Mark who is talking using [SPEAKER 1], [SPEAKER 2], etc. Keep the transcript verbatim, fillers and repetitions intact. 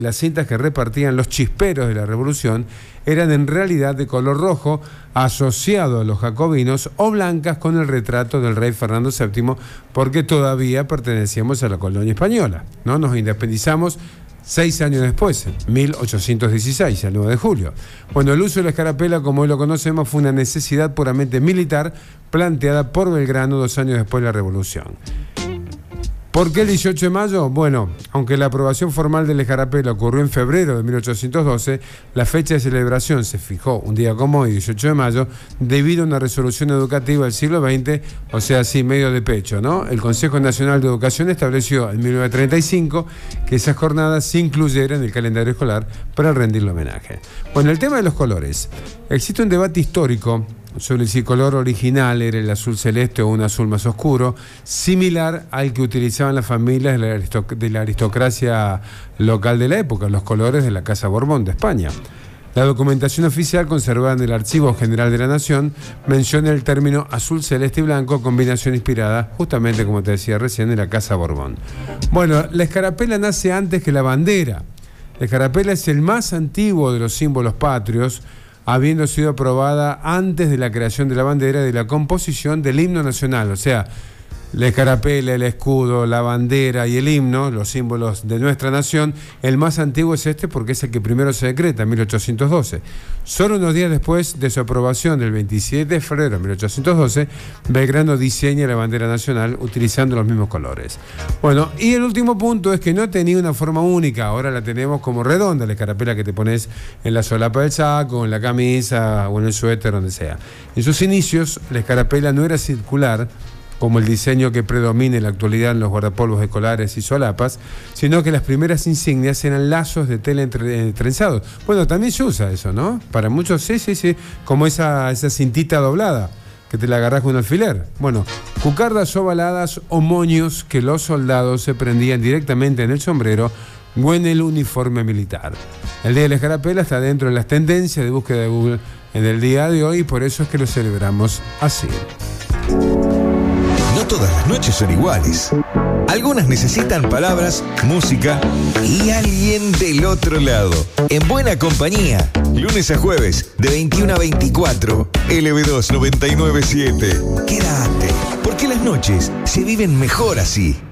[SPEAKER 1] Las cintas que repartían los chisperos de la revolución eran en realidad de color rojo, asociado a los jacobinos, o blancas con el retrato del rey Fernando séptimo, porque todavía pertenecíamos a la colonia española, ¿no? Nos independizamos seis años después, mil ochocientos dieciséis, el nueve de julio. Bueno, el uso de la escarapela, como hoy lo conocemos, fue una necesidad puramente militar planteada por Belgrano dos años después de la revolución. ¿Por qué el dieciocho de mayo? Bueno, aunque la aprobación formal de la escarapela ocurrió en febrero de mil ochocientos doce, la fecha de celebración se fijó un día como hoy, dieciocho de mayo, debido a una resolución educativa del siglo veinte, o sea, así medio de pecho, ¿no? El Consejo Nacional de Educación estableció en mil novecientos treinta y cinco que esa jornada se incluyera en el calendario escolar para rendirle homenaje. Bueno, el tema de los colores. Existe un debate histórico sobre si el color original era el azul celeste o un azul más oscuro, similar al que utilizaban las familias de la, aristoc- de la aristocracia local de la época, los colores de la Casa Borbón de España. La documentación oficial conservada en el Archivo General de la Nación menciona el término azul celeste y blanco, combinación inspirada, justamente como te decía recién, de la Casa Borbón. Bueno, la escarapela nace antes que la bandera. La escarapela es el más antiguo de los símbolos patrios, habiendo sido aprobada antes de la creación de la bandera y de la composición del himno nacional. O sea, la escarapela, el escudo, la bandera y el himno, los símbolos de nuestra nación, el más antiguo es este porque es el que primero se decreta, en mil ochocientos doce. Solo unos días después de su aprobación, el veintisiete de febrero de mil ochocientos doce, Belgrano diseña la bandera nacional utilizando los mismos colores. Bueno, y el último punto es que no tenía una forma única, ahora la tenemos como redonda, la escarapela que te pones en la solapa del saco, en la camisa o en el suéter, donde sea. En sus inicios, la escarapela no era circular, como el diseño que predomina en la actualidad en los guardapolvos escolares y solapas, sino que las primeras insignias eran lazos de tela entre, trenzados. Bueno, también se usa eso, ¿no? Para muchos, sí, sí, sí, como esa, esa cintita doblada, que te la agarrás con un alfiler. Bueno, cucardas ovaladas o moños que los soldados se prendían directamente en el sombrero o en el uniforme militar. El Día de la Escarapela está dentro de las tendencias de búsqueda de Google en el día de hoy y por eso es que lo celebramos así.
[SPEAKER 2] No todas las noches son iguales. Algunas necesitan palabras, música y alguien del otro lado. En buena compañía. Lunes a jueves, de veintiuno a veinticuatro, L B dos noventa y nueve punto siete. Quédate, porque las noches se viven mejor así.